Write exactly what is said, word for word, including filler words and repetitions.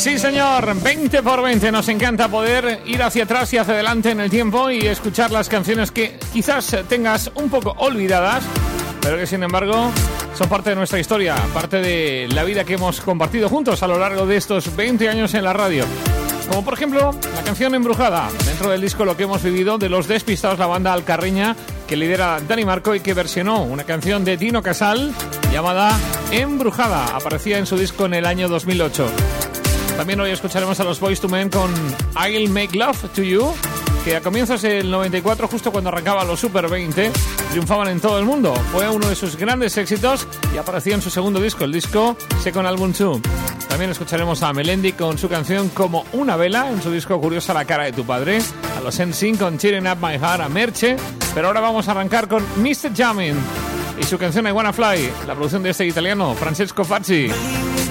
Sí, señor, veinte por veinte. Nos encanta poder ir hacia atrás y hacia adelante en el tiempo y escuchar las canciones que quizás tengas un poco olvidadas, pero que sin embargo son parte de nuestra historia, parte de la vida que hemos compartido juntos a lo largo de estos veinte años en la radio. Como por ejemplo la canción Embrujada, dentro del disco Lo que hemos vivido de Los Despistados, la banda alcarreña que lidera Dani Marco y que versionó una canción de Dino Casal llamada Embrujada. Aparecía en su disco en el año dos mil ocho. También hoy escucharemos a los Boyz two Men con I'll Make Love to You, que a comienzos del noventa y cuatro, justo cuando arrancaba los Super veinte, triunfaban en todo el mundo. Fue uno de sus grandes éxitos y apareció en su segundo disco, el disco Second Album dos. También escucharemos a Melendi con su canción Como una vela, en su disco Curiosa la cara de tu padre, a los N Sync con Cheering Up My Heart, a Merche, pero ahora vamos a arrancar con mister Jamming y su canción I Wanna Fly, la producción de este italiano, Francesco Fazzi.